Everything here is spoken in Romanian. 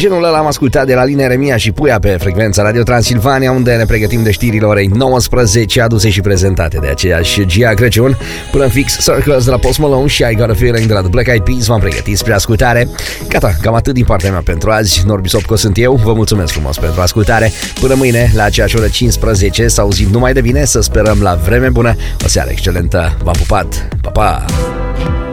genul ăla am ascultat de la Lina Eremia și Puia pe frecvența Radio Transilvania, unde ne pregătim de știrile orei 19, aduse și prezentate de aceeași Gia Crăciun. Până în fix, Circles de la Post Malone și I Got a Feeling de la The Black Eyed Peas v-am pregătit spre ascultare. Gata, cam atât din partea mea pentru azi. Norbi Sopco sunt eu, vă mulțumesc frumos pentru ascultare. Până mâine, la aceeași oră 15, să auzim numai de bine, să sperăm la vreme bună. O seară excelentă, v-am pupat, pa, pa!